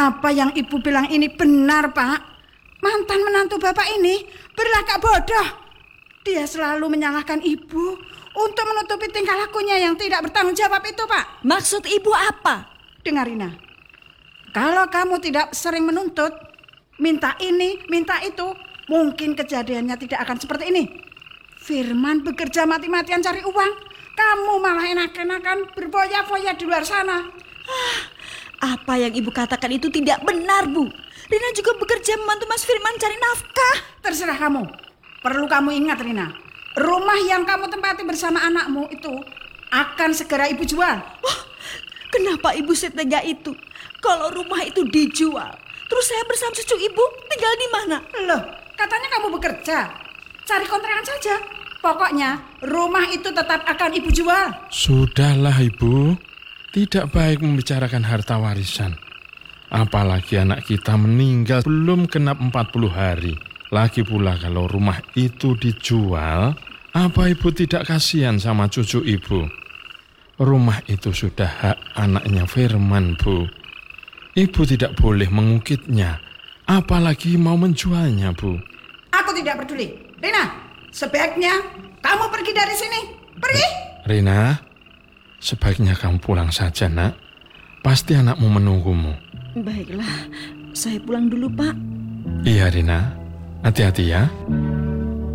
Apa yang ibu bilang ini benar, Pak. Mantan menantu bapak ini berlagak bodoh. Dia selalu menyalahkan ibu untuk menutupi tingkah lakunya yang tidak bertanggung jawab itu, Pak. Maksud ibu apa? Dengar, Rina. Kalau kamu tidak sering menuntut, minta ini, minta itu, mungkin kejadiannya tidak akan seperti ini. Firman bekerja mati-matian cari uang, kamu malah enak-enakan berfoya-foya di luar sana. Apa yang ibu katakan itu tidak benar, Bu. Rina juga bekerja membantu Mas Firman cari nafkah. Terserah kamu. Perlu kamu ingat, Rina. Rumah yang kamu tempati bersama anakmu itu akan segera ibu jual. Kenapa ibu setega itu? Kalau rumah itu dijual, terus saya bersama cucu ibu tinggal di mana? Loh, katanya kamu bekerja. Cari kontrakan saja. Pokoknya rumah itu tetap akan ibu jual. Sudahlah, Ibu. Tidak baik membicarakan harta warisan. Apalagi anak kita meninggal belum genap 40 hari. Lagi pula kalau rumah itu dijual, apa ibu tidak kasihan sama cucu ibu? Rumah itu sudah hak anaknya Firman, Bu. Ibu tidak boleh mengukitnya, apalagi mau menjualnya, Bu. Aku tidak peduli. Rina, sebaiknya kamu pergi dari sini. Pergi. Rina, sebaiknya kamu pulang saja, Nak. Pasti anakmu menunggumu. Baiklah, saya pulang dulu, Pak. Iya, Rina. Hati-hati ya.